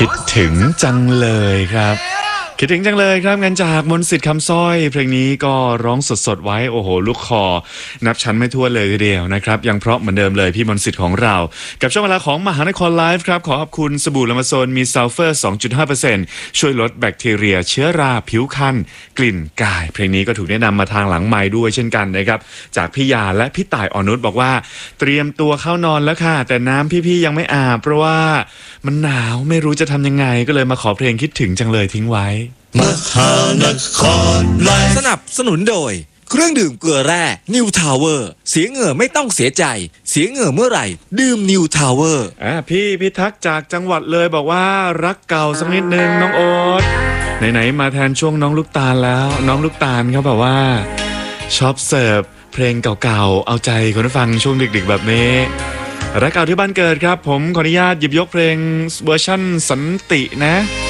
คิดถึงจังเลยครับคิดถึงจังเลยครับงานจากมนต์สิทธิ์คำสร้อยเพลงนี้ก็ร้องสดๆไว้โอ้โหลูกคอนับชั้นไม่ทั่วเลยทีเดียวนะครับยังเพราะเหมือนเดิมเลยพี่มนต์สิทธิ์ของเรากับช่วงเวลาของมหานครไลฟ์ครับขอขอบคุณสบู่ละมาโซนมีซัลเฟอร์ 2.5% ช่วยลดแบคทีเรียเชื้อราผิวคันกลิ่นกายเพลงนี้ก็ถูกแนะนำมาทางหลังไมค์ด้วยเช่นกันนะครับจากพี่ยาและพี่ต่ายอ่อนนุชบอกว่าเตรียมตัวเข้านอนแล้วค่ะแต่น้ำพี่ๆยังไม่อาบเพราะว่ามันหนาวไม่รู้จะทำยังไงก็เลยมาขอเพลงคิดถึงจังเลยทิ้งไว้มหานครไลฟ์สนับสนุนโดยเครื่องดื่มเกลือแร่นิวทาวเวอร์เสียเหงื่อไม่ต้องเสียใจเสียเหงื่อเมื่อไหร่ดื่มนิวทาวเวอร์พี่พิทักษ์จากจังหวัดเลยบอกว่ารักเก่าสักนิดนึงน้องโอ๊ตไหนๆมาแทนช่วงน้องลูกตาลแล้วน้องลูกตาลเขาแบบว่าชอบเสิร์ฟเพลงเก่าๆเอาใจคนฟังช่วงดึกๆแบบนี้รักเก่าที่บ้านเกิดครับผมขออนุญาตหยิบยกเพลงเวอร์ชั่นสันตินะ